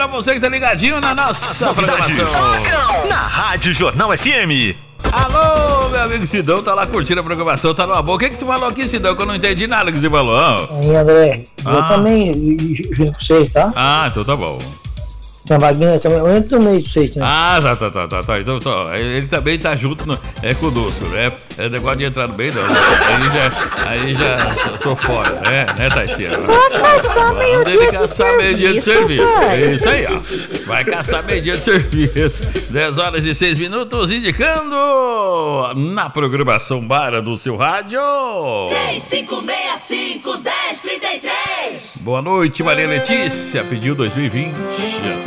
pra você que tá ligadinho na nossa programação. Na Rádio Jornal FM. Alô, meu amigo Sidão, tá lá curtindo a programação, tá numa boa. O que você falou aqui, Sidão, que eu não entendi nada que você falou? Aí, André, eu também junto com vocês, tá? Ah, então tá bom. Tem uma vaguinha também, eu entro no meio de vocês, né? Ah, tá. Então, ele também tá junto conosco, né? É negócio de entrar no meio, não. Aí já tô fora, né, Taiciana? Vou caçar meio-dia de serviço. É isso aí, ó. Vai caçar meio-dia de serviço. 10 horas e 6 minutos, indicando na programação Bara do seu rádio. 3565-1033. Boa noite, Maria Letícia. Pediu 2020.